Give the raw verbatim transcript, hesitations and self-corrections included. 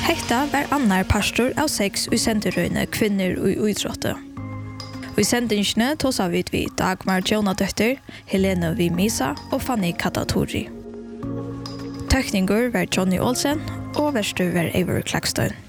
Hetta var annar pastor av sex i senderøyne kvinner og uidrotte. Og i sendingene tås av vi Dagmar Jonadøtter, Helene Vimisa og Fanny Katatori. Tøkninger var Johnny Olsen og verste var Eivor Klakstøyen.